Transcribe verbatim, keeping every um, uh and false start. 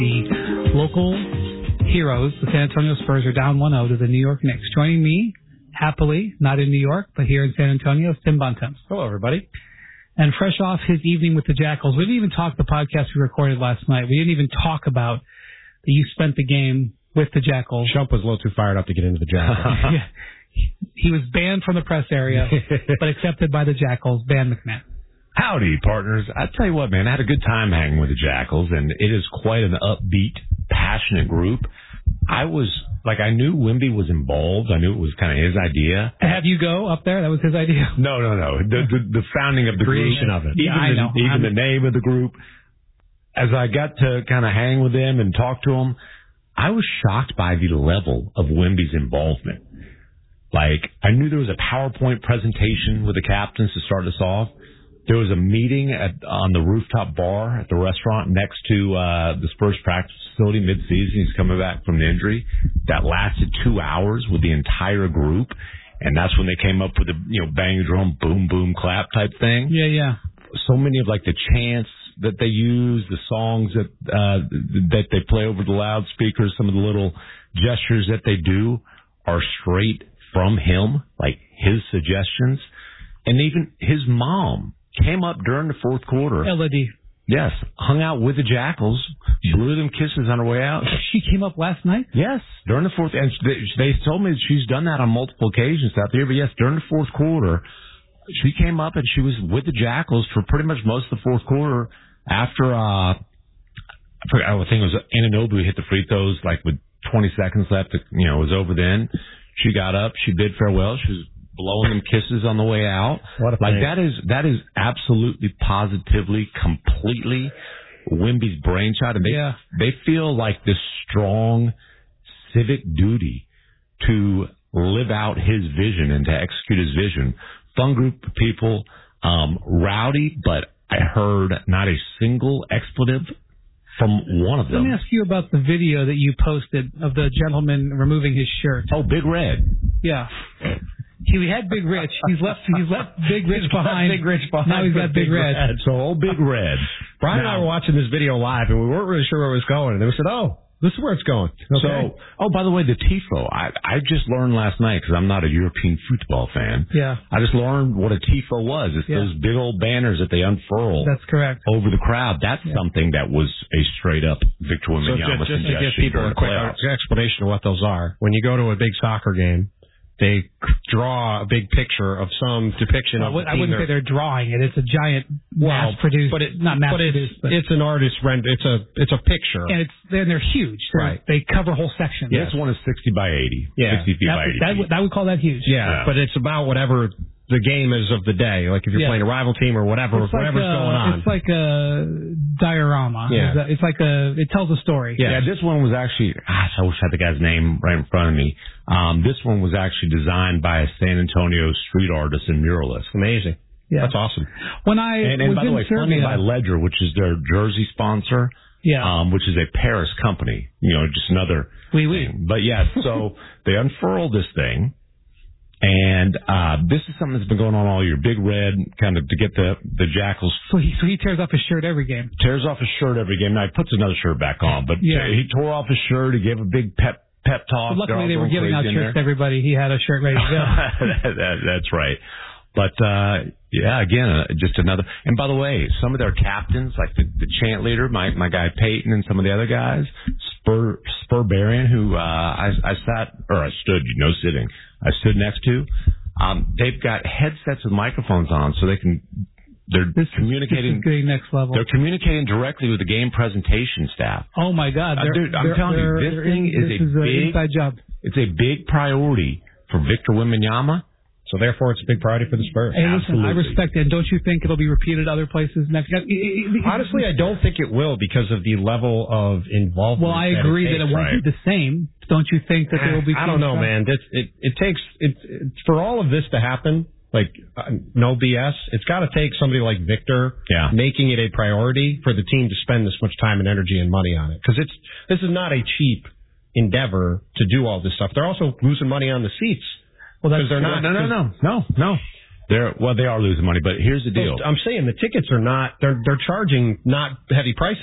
The local heroes, the San Antonio Spurs, are down one oh to the New York Knicks. Joining me, happily, not in New York, but here in San Antonio, is Tim Bontemps. Hello, everybody. And fresh off his evening with the Jackals, we didn't even talk the podcast we recorded last night. We didn't even talk about that you spent the game with the Jackals. Shump was a little too fired up to get into the Jackals. Yeah. He was banned from the press area, but accepted by the Jackals. Ban McMahon. Howdy, partners. I tell you what, man, I had a good time hanging with the Jackals, and it is quite an upbeat, passionate group. I was, like, I knew Wemby was involved. I knew it was kind of his idea. To have you go up there? That was his idea? No, no, no. The the, the founding of the creation group. of it. Even, Yeah, I the, know. even I'm... the name of the group. As I got to kind of hang with them and talk to them, I was shocked by the level of Wemby's involvement. Like, I knew there was a PowerPoint presentation with the captains to start us off. There was a meeting at, on the rooftop bar at the restaurant next to uh, the Spurs practice facility mid-season. He's coming back from the injury. That lasted two hours with the entire group. And that's when they came up with the, you know, bang the drum, boom, boom, clap type thing. Yeah, yeah. So many of, like, the chants that they use, the songs that uh, that they play over the loudspeakers, some of the little gestures that they do are straight from him, like his suggestions. And even his mom came up during the fourth quarter. Elodie. Yes, hung out with the Jackals, blew them kisses on her way out. She came up last night? Yes, during the fourth. And they, they told me that she's done that on multiple occasions out there. But yes, during the fourth quarter, she came up and she was with the Jackals for pretty much most of the fourth quarter. After, uh, I forgot, I think it was Anunoby hit the free throws like with twenty seconds left. You know, it was over then. She got up. She bid farewell. She was blowing them kisses on the way out. What a like thing. that is that is absolutely, positively, completely Wemby's brainchild, and they Yeah. they feel like this strong civic duty to live out his vision and to execute his vision. Fun group of people, um, rowdy, but I heard not a single expletive from one of them. Let me ask you about the video that you posted of the gentleman removing his shirt. Oh, Big Red. Yeah. He we had Big Rich. He's left He's left Big Rich behind. Big Rich behind. Now he's got Big, Big Red. Red. So old Big Red. Brian now, and I were watching this video live, and we weren't really sure where it was going. And then we said, oh, this is where it's going. Okay. So, oh, by the way, the Tifo. I, I just learned last night, because I'm not a European football fan. Yeah. I just learned what a Tifo was. It's yeah. those big old banners that they unfurl. That's correct. Over the crowd. That's yeah. something that was a straight-up Victor Wembanyama so just, just to give suggestion people a quick playoffs. explanation of what those are. When you go to a big soccer game, they draw a big picture of some depiction well, of. I wouldn't say they're drawing it. It's a giant well, mass-produced, but it, not But mass-produced. it's, it's an artist render. It's a it's a picture, and it's then they're huge. They're, right. They cover whole sections. Yeah, this one is sixty by eighty. Yeah, sixty feet that, by eighty. That, feet. that would I would call that huge. Yeah, yeah, but it's about whatever the game is of the day. Like if you're yeah. playing a rival team or whatever, it's whatever's like a, going on. It's like a diorama. Yeah. It's like a. It tells a story. Yeah. yeah, this one was actually. Gosh, I wish I had the guy's name right in front of me. Um, this one was actually designed by a San Antonio street artist and muralist. Amazing. Yeah, that's awesome. When I and, and was by the way, Serbia, funded by Ledger, which is their jersey sponsor. Yeah. Um, which is a Paris company. You know, just another. Oui, oui. thing. But yeah, so they unfurled this thing. And uh this is something that's been going on all year. Big Red, kind of to get the the Jackals. So he so he tears off his shirt every game. Tears off his shirt every game. Now he puts another shirt back on, but yeah. he tore off his shirt. He gave a big pep pep talk. But luckily, they were giving out shirts to everybody. He had a shirt ready to go. that, that, that's right. But uh yeah, again, uh, just another. And by the way, some of their captains, like the, the chant leader, my my guy Peyton, and some of the other guys, Spur Spurbarian, who uh I I sat or I stood, no sitting. I stood next to. Um, they've got headsets with microphones on, so they can. They're this communicating. Is, this is next level. They're communicating directly with the game presentation staff. Oh my God! Uh, dude, I'm telling you, this thing in, is this a is big inside job. It's a big priority for Victor Wembanyama. So therefore, it's a big priority for the Spurs. Hey, listen, Absolutely. I respect it. And don't you think it'll be repeated other places next year? Honestly, I don't think it will because of the level of involvement. Well, I agree that it, that it won't right. be the same. Don't you think that there will be? I don't know, man. It, it, it takes it, it for all of this to happen. Like, uh, no B S. It's got to take somebody like Victor yeah. making it a priority for the team to spend this much time and energy and money on it. Because it's this is not a cheap endeavor to do all this stuff. They're also losing money on the seats. Well, that's they're not. No, no, no, no, no. They're well, they are losing money, but here's the deal. I'm saying the tickets are not. They're they're charging not heavy prices.